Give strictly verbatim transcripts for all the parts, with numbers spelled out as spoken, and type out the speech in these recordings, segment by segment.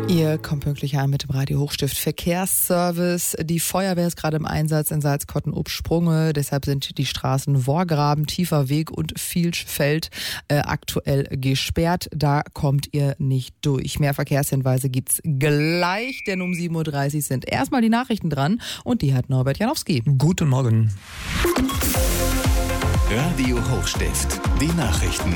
Ihr kommt pünktlich heim mit dem Radio Hochstift Verkehrsservice. Die Feuerwehr ist gerade im Einsatz in Salzkotten-Obsprunge. Deshalb sind die Straßen Worgraben, Tiefer Weg und Vielschfeld äh, aktuell gesperrt. Da kommt ihr nicht durch. Mehr Verkehrshinweise gibt's gleich, denn um sieben Uhr dreißig sind erstmal die Nachrichten dran und die hat Norbert Janowski. Guten Morgen. Radio Hochstift, die Nachrichten.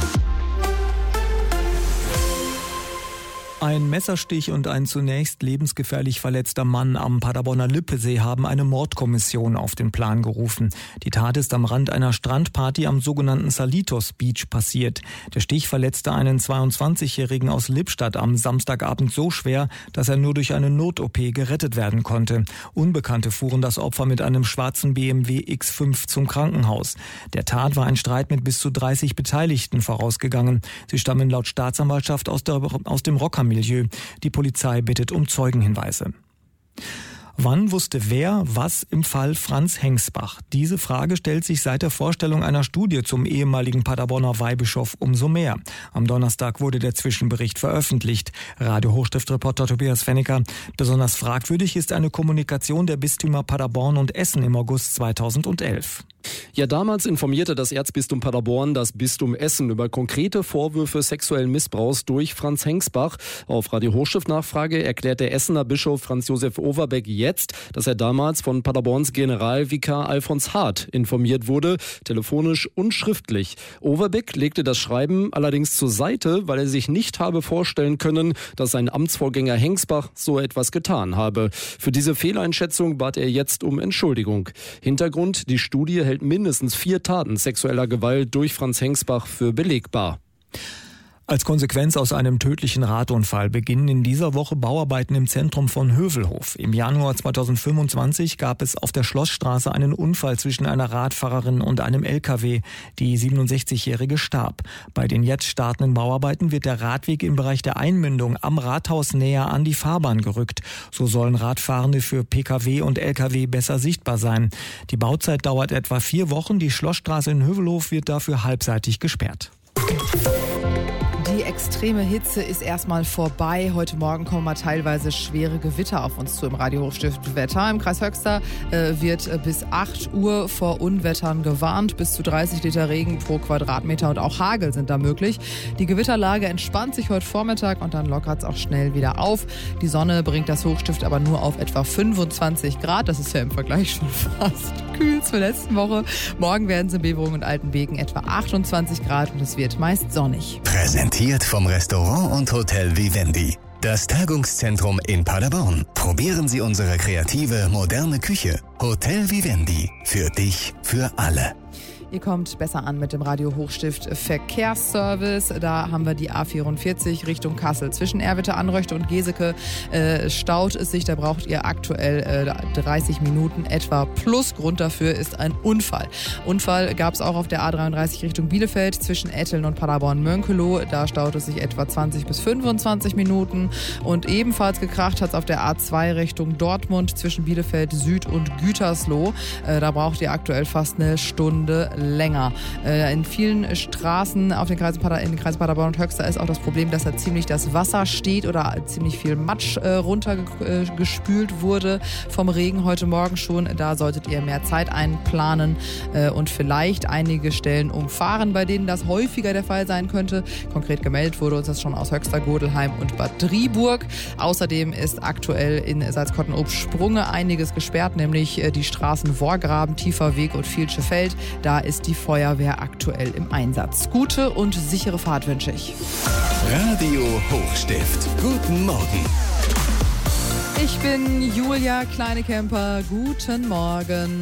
Ein Messerstich und ein zunächst lebensgefährlich verletzter Mann am Paderborner Lippesee haben eine Mordkommission auf den Plan gerufen. Die Tat ist am Rand einer Strandparty am sogenannten Salitos Beach passiert. Der Stich verletzte einen zweiundzwanzigjährigen aus Lippstadt am Samstagabend so schwer, dass er nur durch eine Not-O P gerettet werden konnte. Unbekannte fuhren das Opfer mit einem schwarzen B M W X fünf zum Krankenhaus. Der Tat war ein Streit mit bis zu dreißig Beteiligten vorausgegangen. Sie stammen laut Staatsanwaltschaft aus, der, aus dem Rockermilieu. Die Polizei bittet um Zeugenhinweise. Wann wusste wer was im Fall Franz Hengsbach? Diese Frage stellt sich seit der Vorstellung einer Studie zum ehemaligen Paderborner Weihbischof umso mehr. Am Donnerstag wurde der Zwischenbericht veröffentlicht. Radio Hochstift-Reporter Tobias Fennicker. Besonders fragwürdig ist eine Kommunikation der Bistümer Paderborn und Essen im August zweitausendelf. Ja, damals informierte das Erzbistum Paderborn das Bistum Essen über konkrete Vorwürfe sexuellen Missbrauchs durch Franz Hengsbach. Auf Radio Hochstift Nachfrage erklärt der Essener Bischof Franz Josef Overbeck jetzt, dass er damals von Paderborns Generalvikar Alfons Hart informiert wurde, telefonisch und schriftlich. Overbeck legte das Schreiben allerdings zur Seite, weil er sich nicht habe vorstellen können, dass sein Amtsvorgänger Hengsbach so etwas getan habe. Für diese Fehleinschätzung bat er jetzt um Entschuldigung. Hintergrund: Die Studie hält mindestens vier Taten sexueller Gewalt durch Franz Hengsbach für belegbar. Als Konsequenz aus einem tödlichen Radunfall beginnen in dieser Woche Bauarbeiten im Zentrum von Hövelhof. Im Januar zweitausendfünfundzwanzig gab es auf der Schlossstraße einen Unfall zwischen einer Radfahrerin und einem L K W. Die siebenundsechzigjährige starb. Bei den jetzt startenden Bauarbeiten wird der Radweg im Bereich der Einmündung am Rathaus näher an die Fahrbahn gerückt. So sollen Radfahrende für P K W und L K W besser sichtbar sein. Die Bauzeit dauert etwa vier Wochen. Die Schlossstraße in Hövelhof wird dafür halbseitig gesperrt. Die extreme Hitze ist erstmal vorbei. Heute Morgen kommen mal teilweise schwere Gewitter auf uns zu im Radio Hochstift Wetter. Im Kreis Höxter äh, wird äh, bis acht Uhr vor Unwettern gewarnt. Bis zu dreißig Liter Regen pro Quadratmeter und auch Hagel sind da möglich. Die Gewitterlage entspannt sich heute Vormittag und dann lockert es auch schnell wieder auf. Die Sonne bringt das Hochstift aber nur auf etwa fünfundzwanzig Grad. Das ist ja im Vergleich schon fast kühl zur letzten Woche. Morgen werden es in Beverungen und Altenbeken etwa achtundzwanzig Grad und es wird meist sonnig. Präsentiert vom Restaurant und Hotel Vivendi. Das Tagungszentrum in Paderborn. Probieren Sie unsere kreative, moderne Küche. Hotel Vivendi. Für dich, für alle. Ihr kommt besser an mit dem Radio Hochstift Verkehrsservice. Da haben wir die A vierundvierzig Richtung Kassel. Zwischen Erwitte, Anröchte und Geseke äh, staut es sich. Da braucht ihr aktuell äh, dreißig Minuten etwa plus. Grund dafür ist ein Unfall. Unfall gab es auch auf der A dreiunddreißig Richtung Bielefeld zwischen Etteln und Paderborn-Mönkelow. Da staut es sich etwa zwanzig bis fünfundzwanzig Minuten. Und ebenfalls gekracht hat es auf der A zwei Richtung Dortmund zwischen Bielefeld Süd und Gütersloh. Äh, da braucht ihr aktuell fast eine Stunde länger. Äh, in vielen Straßen auf den Kreisen Pader, in den Kreisen Paderborn und Höxter ist auch das Problem, dass da ziemlich das Wasser steht oder ziemlich viel Matsch äh, runtergespült äh, wurde vom Regen heute Morgen schon. Da solltet ihr mehr Zeit einplanen äh, und vielleicht einige Stellen umfahren, bei denen das häufiger der Fall sein könnte. Konkret gemeldet wurde uns das schon aus Höxter, Godelheim und Bad Driburg. Außerdem ist aktuell in Salzkotten-Obsprunge einiges gesperrt, nämlich äh, die Straßen Worgraben, Tiefer Weg und Vielschefeld. Da ist die Feuerwehr aktuell im Einsatz. Gute und sichere Fahrt wünsche ich. Radio Hochstift. Guten Morgen. Ich bin Julia Kleinekemper. Guten Morgen.